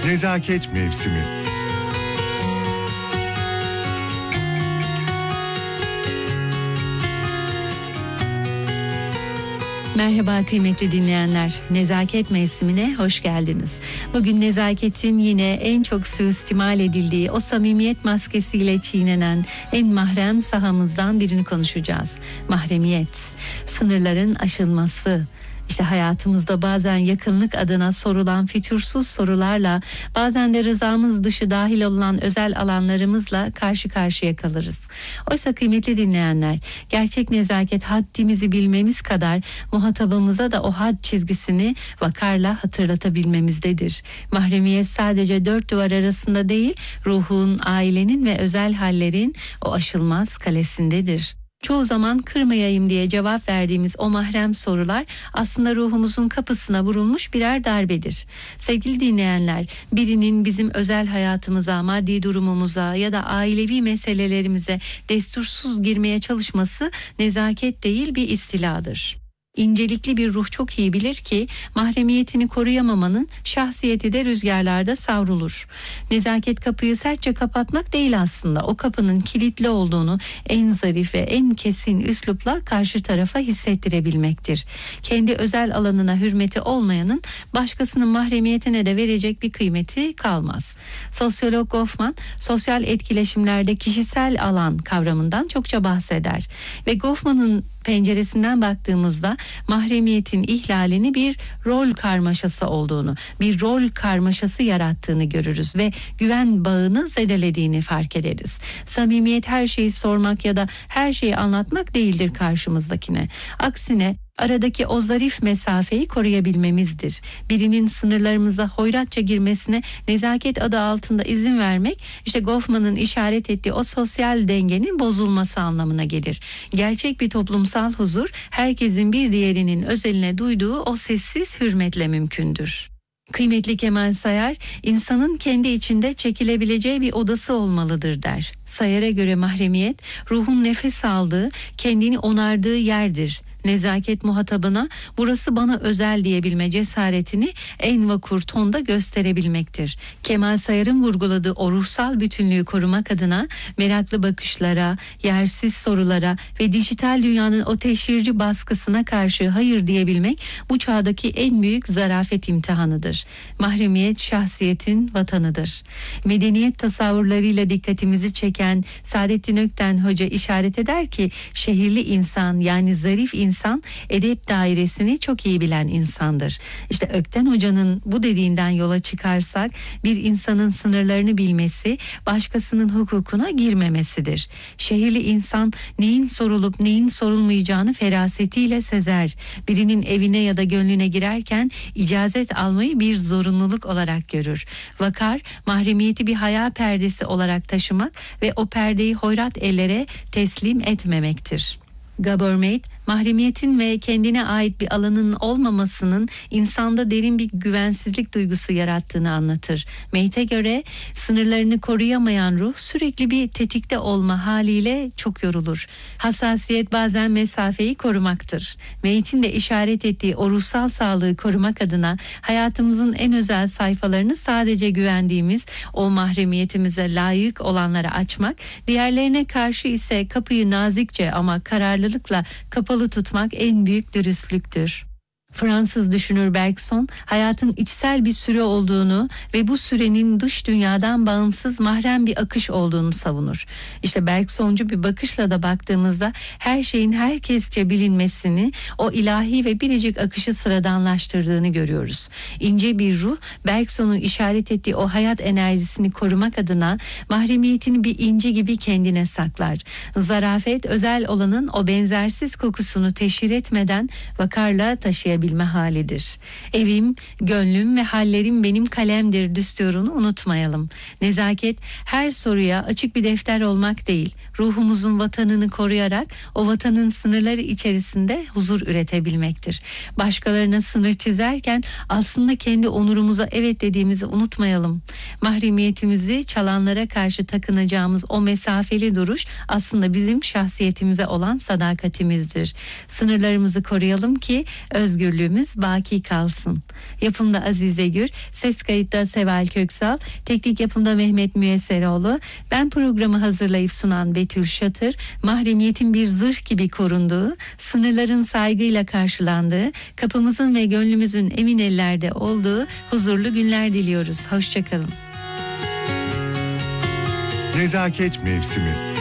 Nezaket mevsimi. Merhaba kıymetli dinleyenler. Nezaket mevsimine hoş geldiniz. Bugün nezaketin yine en çok suistimal edildiği, o samimiyet maskesiyle çiğnenen en mahrem sahamızdan birini konuşacağız. Mahremiyet, sınırların aşılması. İşte hayatımızda bazen yakınlık adına sorulan fütursuz sorularla, bazen de rızamız dışı dahil olunan özel alanlarımızla karşı karşıya kalırız. Oysa kıymetli dinleyenler, gerçek nezaket haddimizi bilmemiz kadar muhatabımıza da o had çizgisini vakarla hatırlatabilmemizdedir. Mahremiyet sadece dört duvar arasında değil, ruhun, ailenin ve özel hallerin o aşılmaz kalesindedir. Çoğu zaman kırmayayım diye cevap verdiğimiz o mahrem sorular aslında ruhumuzun kapısına vurulmuş birer darbedir. Sevgili dinleyenler, birinin bizim özel hayatımıza, maddi durumumuza ya da ailevi meselelerimize destursuz girmeye çalışması nezaket değil, bir istiladır. İncelikli bir ruh çok iyi bilir ki mahremiyetini koruyamamanın şahsiyeti de rüzgarlarda savrulur. Nezaket kapıyı sertçe kapatmak değil aslında. O kapının kilitli olduğunu en zarif ve en kesin üslupla karşı tarafa hissettirebilmektir. Kendi özel alanına hürmeti olmayanın başkasının mahremiyetine de verecek bir kıymeti kalmaz. Sosyolog Goffman, sosyal etkileşimlerde kişisel alan kavramından çokça bahseder ve Goffman'ın penceresinden baktığımızda mahremiyetin ihlalini bir rol karmaşası olduğunu, bir rol karmaşası yarattığını görürüz ve güven bağını zedelediğini fark ederiz. Samimiyet her şeyi sormak ya da her şeyi anlatmak değildir karşımızdakine. Aksine aradaki o zarif mesafeyi koruyabilmemizdir. Birinin sınırlarımıza hoyratça girmesine nezaket adı altında izin vermek, işte Goffman'ın işaret ettiği o sosyal dengenin bozulması anlamına gelir. Gerçek bir toplumsal huzur, herkesin bir diğerinin özeline duyduğu o sessiz hürmetle mümkündür. Kıymetli Kemal Sayar, insanın kendi içinde çekilebileceği bir odası olmalıdır der. Sayar'a göre mahremiyet, ruhun nefes aldığı, kendini onardığı yerdir. Nezaket muhatabına burası bana özel diyebilme cesaretini en vakur tonda gösterebilmektir. Kemal Sayar'ın vurguladığı o ruhsal bütünlüğü korumak adına meraklı bakışlara, yersiz sorulara ve dijital dünyanın o teşhirci baskısına karşı hayır diyebilmek bu çağdaki en büyük zarafet imtihanıdır. Mahremiyet şahsiyetin vatanıdır. Medeniyet tasavvurlarıyla dikkatimizi çeken Saadettin Ökten Hoca işaret eder ki şehirli insan, yani zarif insan edep dairesini çok iyi bilen insandır. İşte Ökten Hoca'nın bu dediğinden yola çıkarsak bir insanın sınırlarını bilmesi, başkasının hukukuna girmemesidir. Şehirli insan neyin sorulup neyin sorulmayacağını ferasetiyle sezer. Birinin evine ya da gönlüne girerken icazet almayı bir zorunluluk olarak görür. Vakar, mahremiyeti bir haya perdesi olarak taşımak ve o perdeyi hoyrat ellere teslim etmemektir. Gabor Maté, mahremiyetin ve kendine ait bir alanın olmamasının insanda derin bir güvensizlik duygusu yarattığını anlatır. Maté'e göre sınırlarını koruyamayan ruh sürekli bir tetikte olma haliyle çok yorulur. Hassasiyet bazen mesafeyi korumaktır. Maté'in de işaret ettiği o ruhsal sağlığı korumak adına hayatımızın en özel sayfalarını sadece güvendiğimiz o mahremiyetimize layık olanlara açmak, diğerlerine karşı ise kapıyı nazikçe ama kararlılıkla kapalı tutmak en büyük dürüstlüktür. Fransız düşünür Bergson, hayatın içsel bir süre olduğunu ve bu sürenin dış dünyadan bağımsız mahrem bir akış olduğunu savunur. İşte Bergsoncu bir bakışla da baktığımızda her şeyin herkesçe bilinmesini, o ilahi ve biricik akışı sıradanlaştırdığını görüyoruz. İnce bir ruh, Bergson'un işaret ettiği o hayat enerjisini korumak adına mahremiyetini bir inci gibi kendine saklar. Zarafet, özel olanın o benzersiz kokusunu teşhir etmeden vakarla taşıyabilir halidir. Evim, gönlüm ve hallerim benim kalemdir düsturunu unutmayalım. Nezaket her soruya açık bir defter olmak değil, ruhumuzun vatanını koruyarak o vatanın sınırları içerisinde huzur üretebilmektir. Başkalarına sınır çizerken aslında kendi onurumuza evet dediğimizi unutmayalım. Mahremiyetimizi çalanlara karşı takınacağımız o mesafeli duruş aslında bizim şahsiyetimize olan sadakatimizdir. Sınırlarımızı koruyalım ki özgür özgürlüğümüz baki kalsın. Yapımda Azize Gür, ses kayıtta Seval Köksal, teknik yapımda Mehmet Müyesseroğlu. Ben programı hazırlayıp sunan Betül Şatır. Mahremiyetin bir zırh gibi korunduğu, sınırların saygıyla karşılandığı, kapımızın ve gönlümüzün emin ellerde olduğu huzurlu günler diliyoruz. Hoşçakalın. Nezaket mevsimi.